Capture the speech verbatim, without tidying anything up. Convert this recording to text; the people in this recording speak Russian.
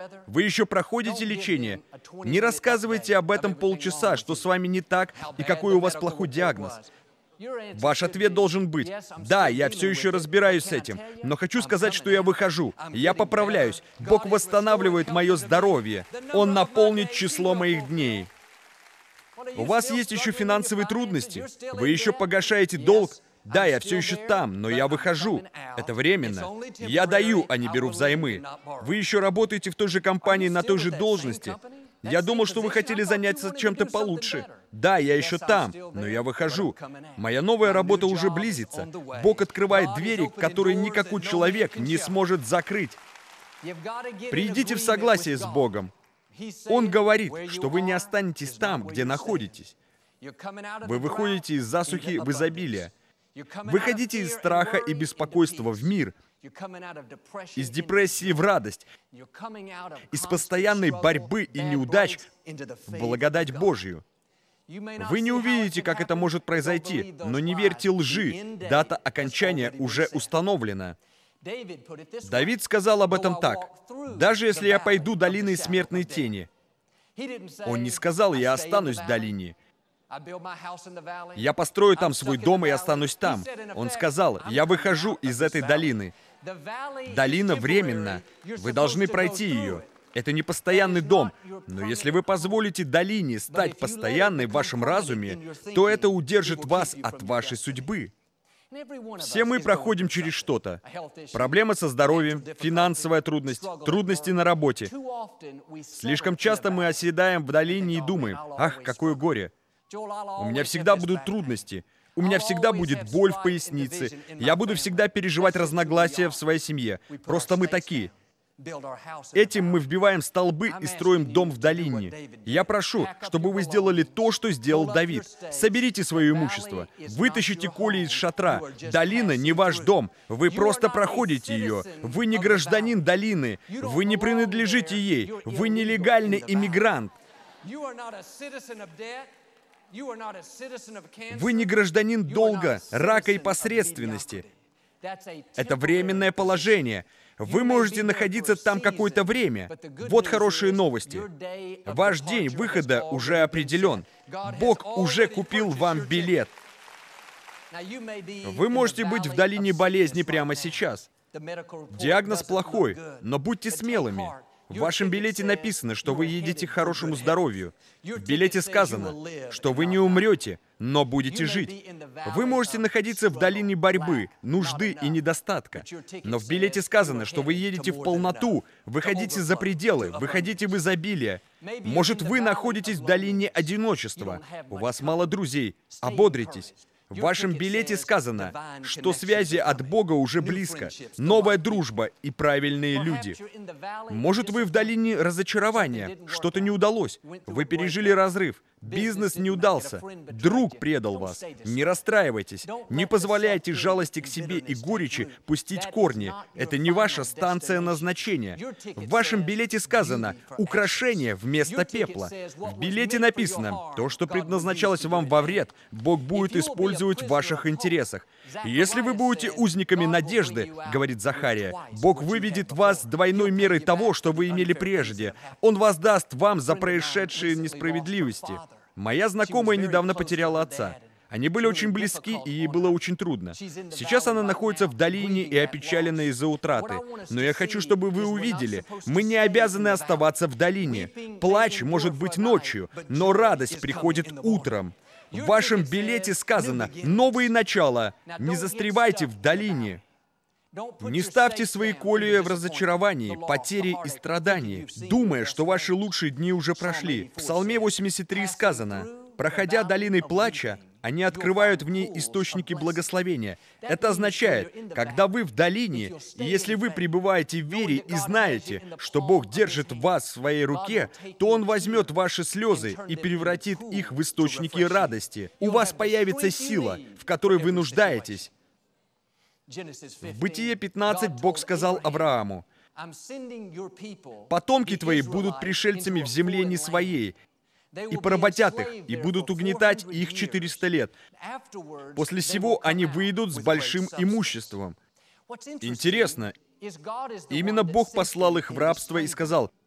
Вы еще проходите лечение. Не рассказывайте об этом полчаса, что с вами не так и какой у вас плохой диагноз. Ваш ответ должен быть: «Да, я все еще разбираюсь с этим, но хочу сказать, что я выхожу, я поправляюсь, Бог восстанавливает мое здоровье, Он наполнит число моих дней». У вас есть еще финансовые трудности, вы еще погашаете долг. Да, я все еще там, но я выхожу. Это временно. Я даю, а не беру взаймы. Вы еще работаете в той же компании на той же должности. Я думал, что вы хотели заняться чем-то получше. Да, я еще там, но я выхожу. Моя новая работа уже близится. Бог открывает двери, которые никакой человек не сможет закрыть. Придите в согласие с Богом. Он говорит, что вы не останетесь там, где находитесь. Вы выходите из засухи в изобилие. Выходите из страха и беспокойства в мир, из депрессии в радость, из постоянной борьбы и неудач в благодать Божью. Вы не увидите, как это может произойти, но не верьте лжи, дата окончания уже установлена. Давид сказал об этом так: «Даже если я пойду долиной смертной тени». Он не сказал: «Я останусь в долине». «Я построю там свой дом и останусь там». Он сказал: «Я выхожу из этой долины». Долина временна. Вы должны пройти ее. Это не постоянный дом. Но если вы позволите долине стать постоянной в вашем разуме, то это удержит вас от вашей судьбы. Все мы проходим через что-то. Проблемы со здоровьем, финансовая трудность, трудности на работе. Слишком часто мы оседаем в долине и думаем: «Ах, какое горе! У меня всегда будут трудности. У меня всегда будет боль в пояснице. Я буду всегда переживать разногласия в своей семье. Просто мы такие». Этим мы вбиваем столбы и строим дом в долине. Я прошу, чтобы вы сделали то, что сделал Давид. Соберите свое имущество, вытащите Коли из шатра. Долина не ваш дом, вы просто проходите ее. Вы не гражданин долины, вы не принадлежите ей, вы нелегальный иммигрант. Вы не гражданин долга, рака и посредственности. Это временное положение. Вы можете находиться там какое-то время. Вот хорошие новости. Ваш день выхода уже определен. Бог уже купил вам билет. Вы можете быть в долине болезни прямо сейчас. Диагноз плохой, но будьте смелыми. В вашем билете написано, что вы едете к хорошему здоровью. В билете сказано, что вы не умрете, но будете жить. Вы можете находиться в долине борьбы, нужды и недостатка. Но в билете сказано, что вы едете в полноту, выходите за пределы, выходите в изобилие. Может, вы находитесь в долине одиночества. У вас мало друзей. Ободритесь. В вашем билете сказано, что связи от Бога уже близко, новая дружба и правильные люди. Может, вы в долине разочарования, что-то не удалось, вы пережили разрыв, бизнес не удался, друг предал вас. Не расстраивайтесь, не позволяйте жалости к себе и горечи пустить корни. Это не ваша станция назначения. В вашем билете сказано «украшение вместо пепла». В билете написано «то, что предназначалось вам во вред, Бог будет использовать в ваших интересах». Если вы будете узниками надежды, говорит Захария, Бог выведет вас с двойной мерой того, что вы имели прежде. Он воздаст вам за происшедшие несправедливости. Моя знакомая недавно потеряла отца. Они были очень близки, и ей было очень трудно. Сейчас она находится в долине и опечалена из-за утраты. Но я хочу, чтобы вы увидели, мы не обязаны оставаться в долине. Плач может быть ночью, но радость приходит утром. В вашем билете сказано «новые начала». Не застревайте в долине. Не ставьте свои колеи в разочаровании, потере и страдании, думая, что ваши лучшие дни уже прошли. В Псалме восемьдесят три сказано: «Проходя долиной плача, они открывают в ней источники благословения». Это означает, когда вы в долине, и если вы пребываете в вере и знаете, что Бог держит вас в своей руке, то Он возьмет ваши слезы и превратит их в источники радости. У вас появится сила, в которой вы нуждаетесь. В Бытие пятнадцать Бог сказал Аврааму: «Потомки твои будут пришельцами в земле не своей, и поработят их, и будут угнетать их четыреста лет. После сего они выйдут с большим имуществом». Интересно, именно Бог послал их в рабство и сказал: